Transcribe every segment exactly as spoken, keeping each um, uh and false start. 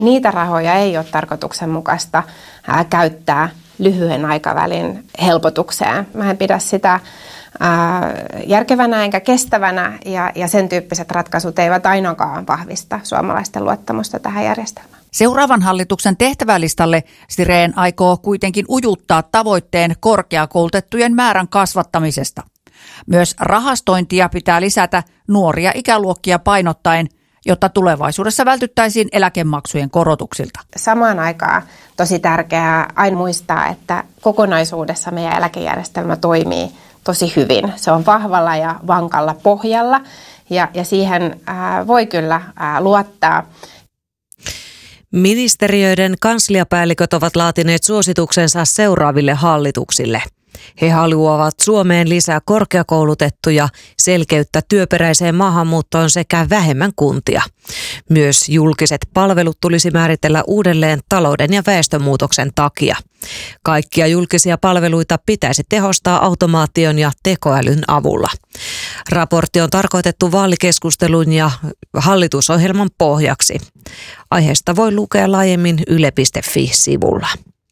Niitä rahoja ei ole tarkoituksenmukaista ää, käyttää lyhyen aikavälin helpotukseen. Mä en pidä sitä ää, järkevänä enkä kestävänä ja, ja sen tyyppiset ratkaisut eivät ainakaan vahvista suomalaisten luottamusta tähän järjestelmään. Seuraavan hallituksen tehtävälistalle Sirén aikoo kuitenkin ujuttaa tavoitteen korkeakoulutettujen määrän kasvattamisesta. Myös rahastointia pitää lisätä nuoria ikäluokkia painottaen, jotta tulevaisuudessa vältyttäisiin eläkemaksujen korotuksilta. Samaan aikaan tosi tärkeää aina muistaa, että kokonaisuudessa meidän eläkejärjestelmä toimii tosi hyvin. Se on vahvalla ja vankalla pohjalla ja, ja siihen ää, voi kyllä ää, luottaa. Ministeriöiden kansliapäälliköt ovat laatineet suosituksensa seuraaville hallituksille. He haluavat Suomeen lisää korkeakoulutettuja, selkeyttä työperäiseen maahanmuuttoon sekä vähemmän kuntia. Myös julkiset palvelut tulisi määritellä uudelleen talouden ja väestönmuutoksen takia. Kaikkia julkisia palveluita pitäisi tehostaa automaation ja tekoälyn avulla. Raportti on tarkoitettu vaalikeskustelun ja hallitusohjelman pohjaksi. Aiheesta voi lukea laajemmin yle piste fi-sivulla.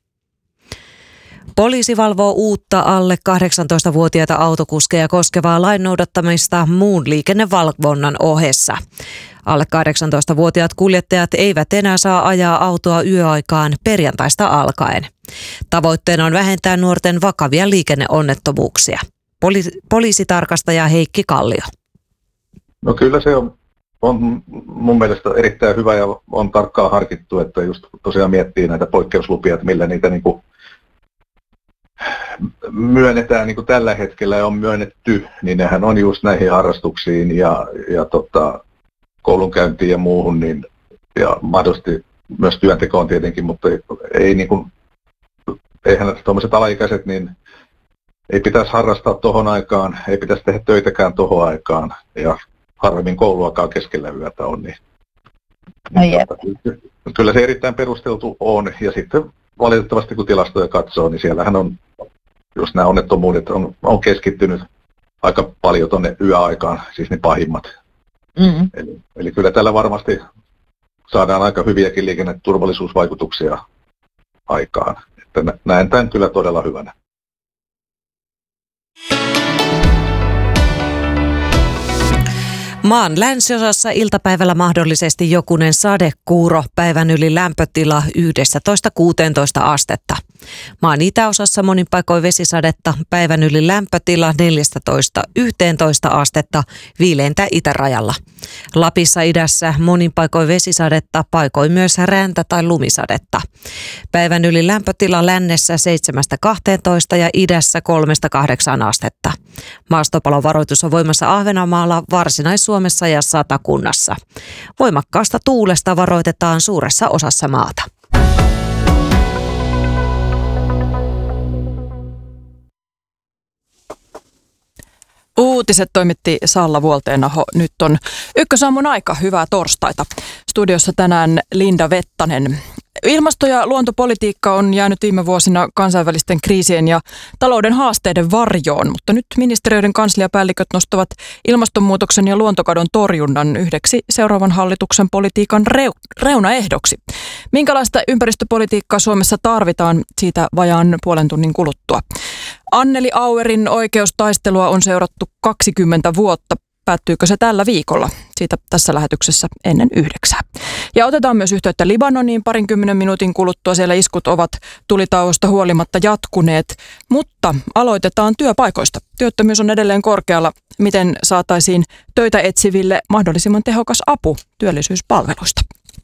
Poliisi valvoo uutta alle kahdeksantoistavuotiaita autokuskeja koskevaa lain noudattamista muun liikennevalvonnan ohessa. Alle kahdeksantoistavuotiaat kuljettajat eivät enää saa ajaa autoa yöaikaan perjantaista alkaen. Tavoitteena on vähentää nuorten vakavia liikenneonnettomuuksia. Poli- poliisitarkastaja Heikki Kallio. No kyllä se on, on mun mielestä erittäin hyvä ja on tarkkaan harkittu, että just tosiaan miettii näitä poikkeuslupia, että millä niitä niin kuin myönnetään niin kuin tällä hetkellä ja on myönnetty, niin nehän on just näihin harrastuksiin ja, ja tota, koulunkäyntiin ja muuhun, niin, ja mahdollisesti myös työntekoon tietenkin, mutta ei, ei niin kuin, eihän tuommoiset alaikäiset, niin ei pitäisi harrastaa tohon aikaan, ei pitäisi tehdä töitäkään tohon aikaan, ja harvemmin kouluakaan keskellä yötä on, niin, no niin tota, kyllä se erittäin perusteltu on, ja sitten valitettavasti kun tilastoja katsoo, niin siellähän on, just nämä onnettomuudet on, on keskittynyt aika paljon tuonne yöaikaan, siis ne pahimmat. Mm-hmm. Eli, eli kyllä tällä varmasti saadaan aika hyviäkin liikenneturvallisuusvaikutuksia aikaan. Että näen tämän kyllä todella hyvänä. Maan länsiosassa iltapäivällä mahdollisesti jokunen sadekuuro, päivän yli lämpötila yksitoista kuusitoista astetta. Maan itäosassa monin paikoin vesisadetta, päivän yli lämpötila neljätoista yhteentoista astetta, viileintä itärajalla. Lapissa idässä monin paikoin vesisadetta, paikoin myös räntä- tai lumisadetta. Päivän yli lämpötila lännessä seitsemästä kahteentoista ja idässä kolmesta kahdeksaan astetta. Maastopalovaroitus on voimassa Ahvenanmaalla, Varsinais-Suomessa ja Satakunnassa. Voimakkaasta tuulesta varoitetaan suuressa osassa maata. Uutiset toimitti Salla Vuolteenaho. Nyt on Ykkösaamun aika. Hyvää torstaita. Studiossa tänään Linda Vettanen. Ilmasto- ja luontopolitiikka on jäänyt viime vuosina kansainvälisten kriisien ja talouden haasteiden varjoon, mutta nyt ministeriöiden kansliapäälliköt nostavat ilmastonmuutoksen ja luontokadon torjunnan yhdeksi seuraavan hallituksen politiikan reu- reunaehdoksi. Minkälaista ympäristöpolitiikkaa Suomessa tarvitaan, siitä vajaan puolen tunnin kuluttua. Anneli Auerin oikeustaistelua on seurattu kaksikymmentä vuotta. Päättyykö se tällä viikolla? Siitä tässä lähetyksessä ennen yhdeksää. Ja otetaan myös yhteyttä Libanoniin parinkymmenen minuutin kuluttua. Siellä iskut ovat tulitauosta huolimatta jatkuneet, mutta aloitetaan työpaikoista. Työttömyys on edelleen korkealla. Miten saataisiin töitä etsiville mahdollisimman tehokas apu työllisyyspalveluista?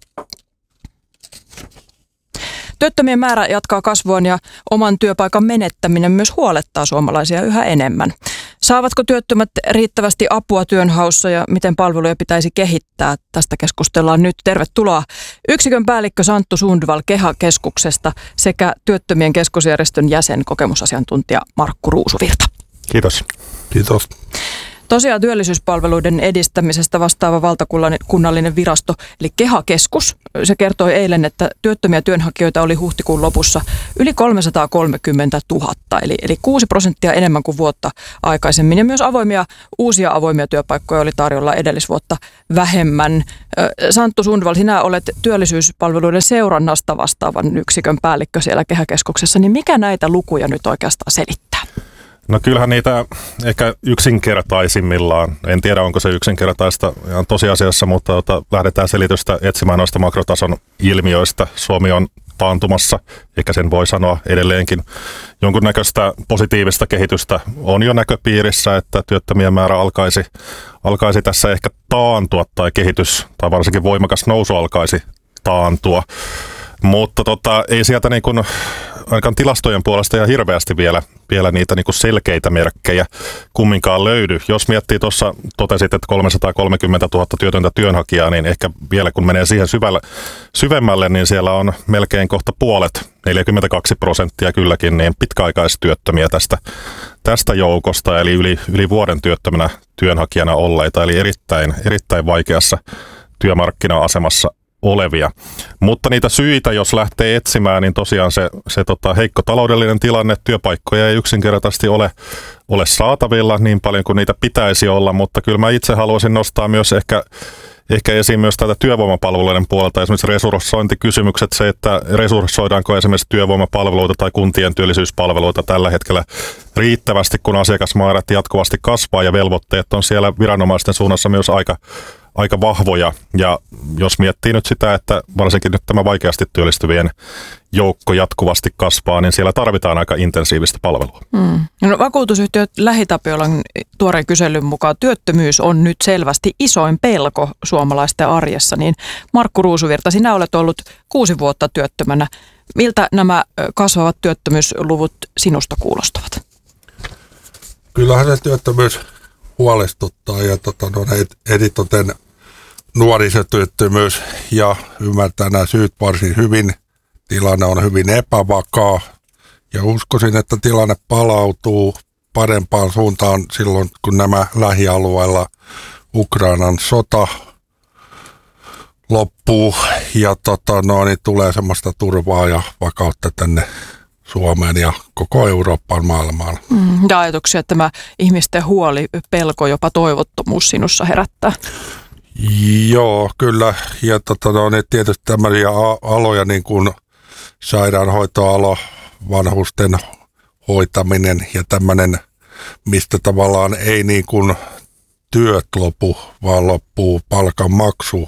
Työttömien määrä jatkaa kasvuaan ja oman työpaikan menettäminen myös huolettaa suomalaisia yhä enemmän. Saavatko työttömät riittävästi apua työnhaussa ja miten palveluja pitäisi kehittää? Tästä keskustellaan nyt. Tervetuloa yksikön päällikkö Santtu Sundvall KEHA-keskuksesta sekä työttömien keskusjärjestön jäsen kokemusasiantuntija Markku Ruusuvirta. Kiitos. Kiitos. Tosiaan työllisyyspalveluiden edistämisestä vastaava valtakunnallinen virasto, eli KEHA-keskus, se kertoi eilen, että työttömiä työnhakijoita oli huhtikuun lopussa yli kolmesataakolmekymmentätuhatta, eli, eli kuusi prosenttia enemmän kuin vuotta aikaisemmin. Ja myös avoimia, uusia avoimia työpaikkoja oli tarjolla edellisvuotta vähemmän. Santtu Sundvall, sinä olet työllisyyspalveluiden seurannasta vastaavan yksikön päällikkö siellä KEHA-keskuksessa, niin mikä näitä lukuja nyt oikeastaan selittää? No kyllähän niitä ehkä yksinkertaisimmillaan, en tiedä onko se yksinkertaista ihan tosiasiassa, mutta ota, lähdetään selitystä etsimään noista makrotason ilmiöistä. Suomi on taantumassa, ehkä sen voi sanoa edelleenkin. Jonkunnäköistä positiivista kehitystä on jo näköpiirissä, että työttömien määrä alkaisi, alkaisi tässä ehkä taantua tai kehitys tai varsinkin voimakas nousu alkaisi taantua. Mutta tota, ei sieltä niin kuin, ainakaan tilastojen puolesta ihan hirveästi vielä, vielä niitä niin kuin selkeitä merkkejä kumminkaan löydy. Jos miettii tuossa, totesit, että kolmesataakolmekymmentätuhatta työtöntä työnhakijaa, niin ehkä vielä kun menee siihen syvälle, syvemmälle, niin siellä on melkein kohta puolet, neljäkymmentäkaksi prosenttia kylläkin, niin pitkäaikaistyöttömiä tästä, tästä joukosta, eli yli, yli vuoden työttömänä työnhakijana olleita, eli erittäin, erittäin vaikeassa työmarkkina-asemassa olevia. Mutta niitä syitä, jos lähtee etsimään, niin tosiaan se, se tota, heikko taloudellinen tilanne, työpaikkoja ei yksinkertaisesti ole, ole saatavilla niin paljon kuin niitä pitäisi olla, mutta kyllä mä itse haluaisin nostaa myös ehkä, ehkä esiin myös tätä työvoimapalveluiden puolelta, esimerkiksi resurssointikysymykset, se, että resurssoidaanko esimerkiksi työvoimapalveluita tai kuntien työllisyyspalveluita tällä hetkellä riittävästi, kun asiakasmäärät jatkuvasti kasvaa ja velvoitteet on siellä viranomaisten suunnassa myös aika aika vahvoja, ja jos miettii nyt sitä, että varsinkin nyt tämä vaikeasti työllistyvien joukko jatkuvasti kasvaa, niin siellä tarvitaan aika intensiivistä palvelua. Mm. No, vakuutusyhtiö LähiTapiolan tuoreen kyselyn mukaan työttömyys on nyt selvästi isoin pelko suomalaisten arjessa, niin Markku Ruusuvirta, sinä olet ollut kuusi vuotta työttömänä. Miltä nämä kasvavat työttömyysluvut sinusta kuulostavat? Kyllähän se työttömyys huolestuttaa ja tota, no, editoten nuorisotyöttömyys ja ymmärtää nämä syyt varsin hyvin. Tilanne on hyvin epävakaa ja uskoisin, että tilanne palautuu parempaan suuntaan silloin, kun nämä lähialueilla Ukrainan sota loppuu ja tota, no, niin tulee semmoista turvaa ja vakautta tänne Suomeen ja koko Euroopan maailmaan. Mm, ja ajatuksia, että tämä ihmisten huoli, pelko, jopa toivottomuus sinussa herättää. Joo, kyllä. Ja tota, no, niin tietysti tämmöisiä aloja niin kuin sairaanhoitoalo, vanhusten hoitaminen ja tämmöinen, mistä tavallaan ei niin kuin työt lopu, vaan loppuu palkan maksu.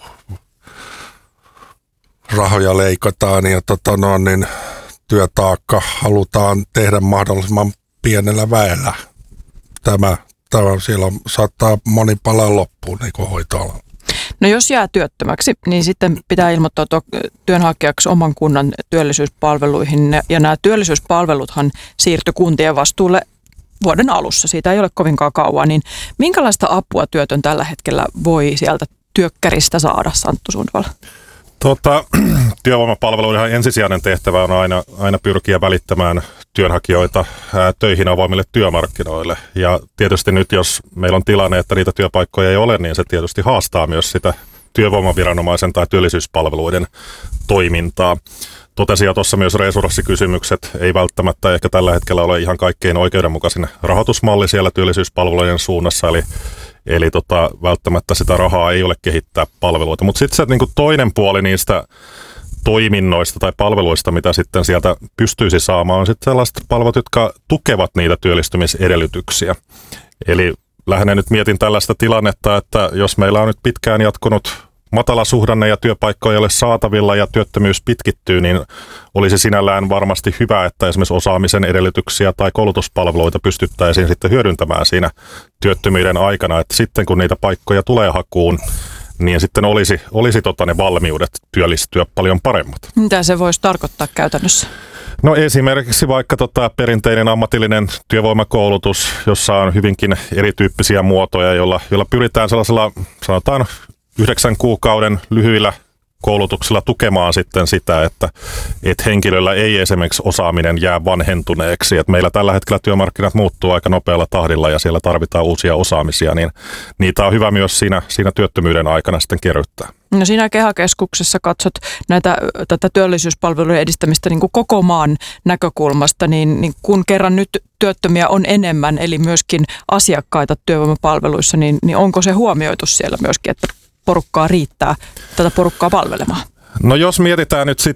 Rahoja leikataan ja tota, no, niin työtaakka halutaan tehdä mahdollisimman pienellä väellä. Tämä, tämä siellä saattaa moni palaa loppuun niin kuin hoitoalalla. No jos jää työttömäksi, niin sitten pitää ilmoittautua työnhakijaksi oman kunnan työllisyyspalveluihin. Ja nämä työllisyyspalveluthan siirtyi kuntien vastuulle vuoden alussa. Siitä ei ole kovinkaan kauan. Niin minkälaista apua työtön tällä hetkellä voi sieltä työkkäristä saada, Santtu Sundvall? Tota, työvoimapalveluiden ensisijainen tehtävä on aina, aina pyrkiä välittämään työnhakijoita ää, töihin avoimille työmarkkinoille. Ja tietysti nyt, jos meillä on tilanne, että niitä työpaikkoja ei ole, niin se tietysti haastaa myös sitä työvoimaviranomaisen tai työllisyyspalveluiden toimintaa. Totesin jo tuossa myös resurssikysymykset. Ei välttämättä ehkä tällä hetkellä ole ihan kaikkein oikeudenmukaisin rahoitusmalli siellä työllisyyspalveluiden suunnassa, eli Eli tota, välttämättä sitä rahaa ei ole kehittää palveluita. Mutta sitten se niin kuin toinen puoli niistä toiminnoista tai palveluista, mitä sitten sieltä pystyisi saamaan, on sitten sellaiset palvelut, jotka tukevat niitä työllistymisedellytyksiä. Eli lähinnä nyt mietin tällaista tilannetta, että jos meillä on nyt pitkään jatkunut matala suhdanne ja työpaikkoja ei ole saatavilla ja työttömyys pitkittyy, niin olisi sinällään varmasti hyvä, että esimerkiksi osaamisen edellytyksiä tai koulutuspalveluita pystyttäisiin sitten hyödyntämään siinä työttömyyden aikana, että sitten kun niitä paikkoja tulee hakuun, niin sitten olisi, olisi tota ne valmiudet työllistyä paljon paremmat. Mitä se voisi tarkoittaa käytännössä? No esimerkiksi vaikka tota perinteinen ammatillinen työvoimakoulutus, jossa on hyvinkin erityyppisiä muotoja, joilla, joilla pyritään sellaisella, sanotaan, yhdeksän kuukauden lyhyillä koulutuksella tukemaan sitten sitä, että, että henkilöllä ei esimerkiksi osaaminen jää vanhentuneeksi. Että meillä tällä hetkellä työmarkkinat muuttuu aika nopealla tahdilla ja siellä tarvitaan uusia osaamisia, niin niitä on hyvä myös siinä, siinä työttömyyden aikana sitten kerryttää. No siinä KEHA-keskuksessa katsot näitä, tätä työllisyyspalvelujen edistämistä niin kuin koko maan näkökulmasta, niin, niin kun kerran nyt työttömiä on enemmän, eli myöskin asiakkaita työvoimapalveluissa, niin, niin onko se huomioitu siellä myöskin, että porukkaa riittää tätä porukkaa palvelemaan? No jos mietitään nyt sitä